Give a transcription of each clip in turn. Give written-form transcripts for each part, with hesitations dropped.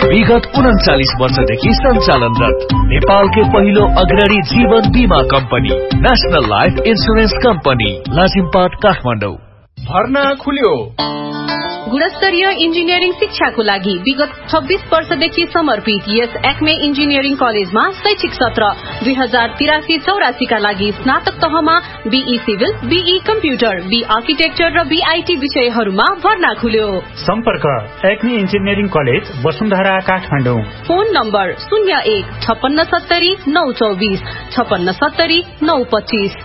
विगत 39 वर्षदेखि सञ्चालनरत नेपालकै पहिलो अग्रणी जीवन बीमा company national life insurance company Lazimpat Kathmandu. भर्ना खुल्यो। गुणस्तरीय इन्जिनियरिङ शिक्षाको लागि विगत 26 वर्षदेखि समर्पित यस एक्मे इन्जिनियरिङ कलेजमा शैक्षिक सत्र 2083-84 का लागि स्नातक तहमा be civil, be computer, be architecture र बीआईटी विषयहरूमा भर्ना खुल्यो। सम्पर्क Acme engineering college Vasundhara Kathmandu. Phone number 01 5670 924 5670 925।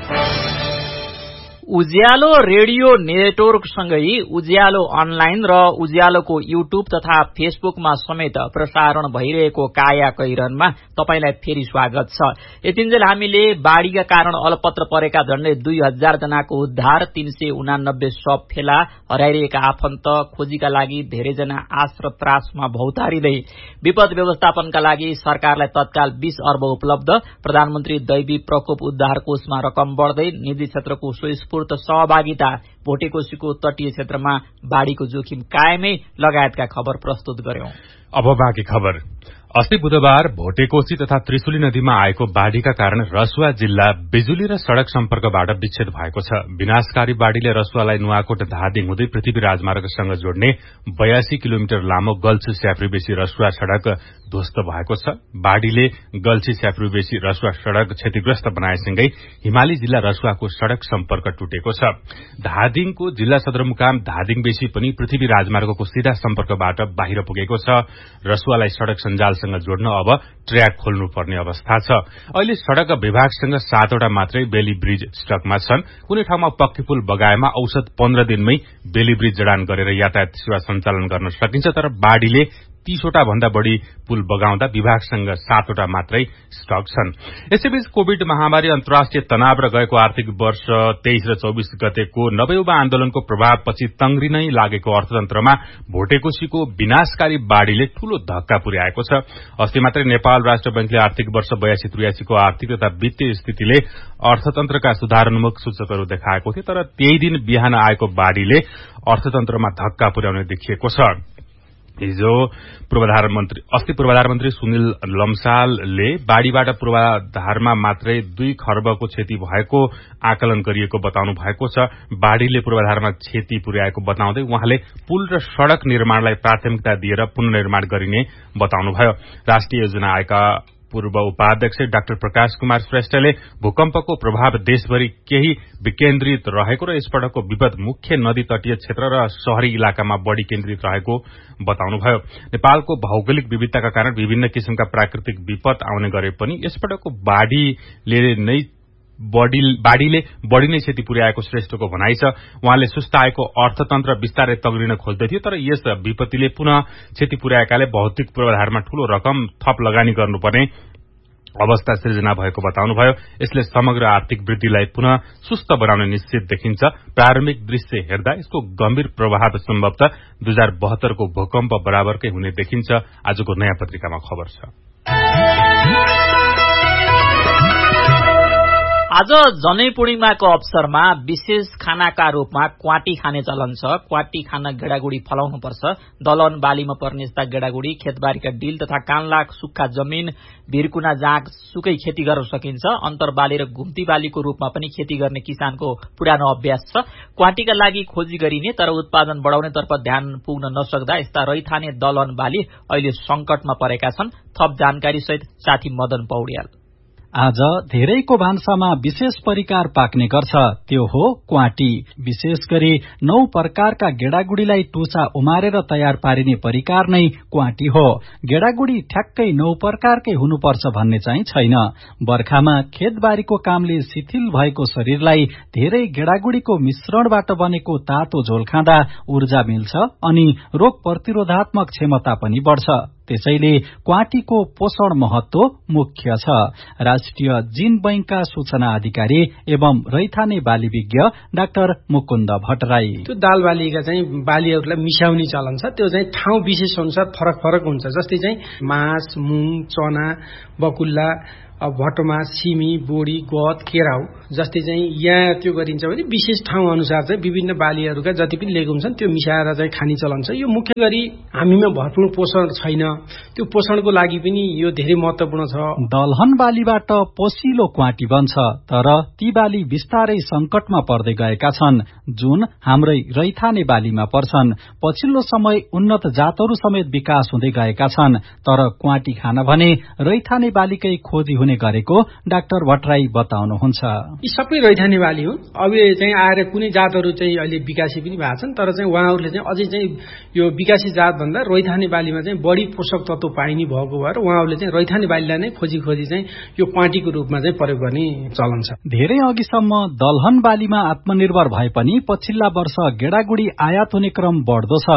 उज्यालो रेडियो नेटवर्क सँगै उज्यालो अनलाइन र उज्यालोको युट्युब तथा फेसबुकमा समेत प्रसारण भइरहेको काया कैरनमा तपाईलाई फेरि स्वागत छ। यतिन्जेल हामीले बाढ़ीका कारण अलपत्र परेका झण्डै 2000 जनाको उद्धार, 389 शव फेला, हराइरहेका आफन्त खोजीका लागि धेरैजना आश र त्रासमा भौतारिँदै, विपद व्यवस्थापनका लागि सरकारलाई तत्काल 20 अर्ब उपलब्ध, प्रधानमन्त्री दैवी प्रकोप उद्धार कोषमा रकम बढ्दै, निजी क्षेत्रको स्वयंस्फूर्त सहभागिता, भोटेकोशीको तटीय क्षेत्रमा बाढ़ीको जोखिम कायमै लगायतका खबर प्रस्तुत गर्यौं। अब बाँकी खबर। अस्ति बुधबार भोटेकोशी तथा त्रिशुली नदीमा आएको बाढ़ीका कारण रसुवा जिल्ला बिजुली र सड़क सम्पर्कबाट विच्छेद भएको छ। विनाशकारी बाढ़ीले रसुवालाई नुवाकोट धादिङ हुँदै पृथ्वी राजमार्गसँग जोड्ने 82 किलोमिटर लामो गल्छी स्याफ्रीबेसी रसुवा सड़क ध्वस्त भएको छ। बाढ़ीले गल्छी स्याफ्रीबेसी रसुवा सड़क क्षतिग्रस्त बनाएसँगै हिमाली जिल्ला रसुवाको सड़क सम्पर्क टुटेको छ। धादिङको जिल्ला सदरमुकाम धादिङबेसी पनि पृथ्वी राजमार्गको सीधा सम्पर्कबाट बाहिर पुगेको छ। रसुवालाई सड़क सञ्जाल जोड्न अब ट्र्याक खोल्नु पर्ने अवस्था छ। अहिले सड़क विभागसँग 7 वटा मात्रै बेली ब्रिज स्टकमा छन्। कुनै ठाउँमा पक्की पुल बगाएमा औसत 15 दिनमै बेली ब्रिज जडान गरेर यातायात सेवा सञ्चालन गर्न सकिन्छ, तर बाढ़ीले 30 वटा भन्दा बढ़ी पुल बगाउँदा विभागसँग 7 वटा मात्रै स्टक छन्। यसैबीच कोविड महामारी, अन्तर्राष्ट्रिय तनाव र गएको आर्थिक वर्ष 23 र 24 गतेको नवयुवा आन्दोलनको प्रभावपछि तंग्रिनै लागेको अर्थतन्त्रमा भोटेकोशीको विनाशकारी बाढ़ीले ठूलो धक्का पुर्याएको छ। अस्ति मात्रै नेपाल राष्ट्र बैंकले आर्थिक वर्ष 82-83 को आर्थिक तथा वित्तीय स्थितिले अर्थतन्त्रका सुधारोन्मुख सूचकहरू देखाएको थियो, तर त्यही दिन बिहान आएको बाढ़ीले अर्थतन्त्रमा धक्का पुर्याउने देखिएको छ। अस्ति पूर्वाधार मन्त्री सुनिल लम्सालले बाढ़ीबाट पूर्वाधारमा मात्रै 2 खर्बको क्षति भएको आकलन गरिएको बताउनु भएको छ। बाढ़ीले पूर्वाधारमा क्षति पुर्याएको बताउँदै उहाँले पुल र सड़क निर्माणलाई प्राथमिकता दिएर पुनर्निर्माण गरिने बताउनुभयो। राष्ट्रिय योजना आयोगका पूर्व उपाध्यक्ष डाक्टर प्रकाश कुमार श्रेष्ठले भूकम्पको प्रभाव देशभरि केही विकेन्द्रित रहेको र यसपटकको विपद मुख्य नदी तटीय क्षेत्र र शहरी इलाकामा बढ़ी केन्द्रित रहेको बताउनुभयो। नेपालको भौगोलिक विविधताका कारण विभिन्न किसिमका प्राकृतिक विपद आउने गरे पनि यसपटकको बाढ़ीले बढ़ी नै क्षति पुर्याएको श्रेष्ठको भनाइ छ। उहाँले सुस्त आएको अर्थतन्त्र विस्तारै तग्रिन खोज्दै थियो, तर यस विपत्तिले पुनः क्षति पुर्याएकाले भौतिक पूर्वाधारमा ठूलो रकम थप लगानी गर्नुपर्ने अवस्था सृजना भएको बताउनुभयो। यसले समग्र आर्थिक वृद्धिलाई पुनः सुस्त बनाउने निश्चित देखिन्छ। प्रारम्भिक दृश्य हेर्दा यसको गम्भीर प्रभाव सम्भवतः 2072 को भूकम्प बराबरकै हुने देखिन्छ। आजको नयाँ पत्रिकामा खबर छ। आज जनै पूर्णिमाको अवसरमा विशेष खानाका रूपमा क्वाटी खाने चलन छ। क्वाटी खान गेडागुडी फलाउनुपर्छ। दलन बालीमा पर्ने यस्ता गेडागुडी खेतबारीका डिल तथा कानलाख सुक्खा जमिन, भिरकुना जाँग सुकै खेती गर्न सकिन्छ। अन्तरबाली र घुम्ती बालीको रूपमा पनि खेती गर्ने किसानको पुरानो अभ्यास छ। क्वाटीका लागि खोजी गरिने तर उत्पादन बढाउनेतर्फ ध्यान पुग्न नसक्दा यस्ता रैथाने दलन बाली अहिले संकटमा परेका छन्। थप जानकारी सहित साथी मदन पौड्याल। आज धेरैको भान्सामा विशेष परिकार पाक्ने गर्छ, त्यो हो क्वाटी। विशेष गरी 9 प्रकारका गेडागुडीलाई टुसा उमारेर तयार पारिने परिकार नै क्वाटी हो। गेडागुडी ठ्याक्कै 9 प्रकारकै हुनुपर्छ भन्ने चाहिँ छैन। बर्खामा खेतबारीको कामले शिथिल भएको शरीरलाई धेरै गेडागुडीको मिश्रणबाट बनेको तातो झोल खाँदा ऊर्जा मिल्छ अनि रोग प्रतिरोधात्मक क्षमता पनि बढ्छ। त्यसैले क्वाटीको पोषण महत्व मुख्य छ। राष्ट्रिय जीन बैंकका सूचना अधिकारी एवं रैथाने बाली विज्ञ डाक्टर मुकुन्द भट्टराई। त्यो दाल बालीका चाहिँ बालीहरूलाई मिसाउने चलन छ। त्यो चाहिँ ठाउँ विशेष अनुसार फरक फरक हुन्छ। जस्तै चाहिँ मास, मुङ, चना, बकुल्ला भटमास, सिमी, बोडी, गहत, केराउ जस्तै चाहिँ यहाँ त्यो गरिन्छ भने विशेष ठाउँ अनुसार चाहिँ विभिन्न बालीहरूका जति पनि लेगुम छन् त्यो मिसाएर चाहिँ खानी चलन छ। यो मुख्य गरी हामीमा भरपूर पोषण छैन, त्यो पोषणको लागि पनि यो धेरै महत्त्वपूर्ण छ। दलहन बालीबाट पोसिलो क्वाटी बन्छ, तर ती बाली बिस्तारै संकटमा पर्दै गएका छन्, जुन हाम्रै रैथाने बालीमा पर्छन्। पछिल्लो समय उन्नत जातहरू समेत विकास हुँदै गएका छन्, तर क्वाटी खान भने रैथाने बालीकै खोजी हुने गरेको डाक्टर भट्टराई बताउनुहुन्छ। यी सबै रैथाने बाली हुन्। अब चाहिँ आएर कुनै जातहरू चाहिँ अहिले विकासी पनि भएको छन्, तर चाहिँ उहाँहरूले चाहिँ अझै चाहिँ यो विकासी जात भन्दा रैथाने बालीमा चाहिँ बढी पोषक तत्व पाइने भएको भएर उहाँहरूले चाहिँ रैथाने बालीलाई नै खोजी चाहिँ यो क्वाटीको रूपमा चाहिँ प्रयोग गर्ने चलन छ। धेरै अघिसम्म दलहन बालीमा आत्मनिर्भर भए पनि पछिल्ला वर्ष गेडागुडी आयात हुने क्रम बढ्दो छ।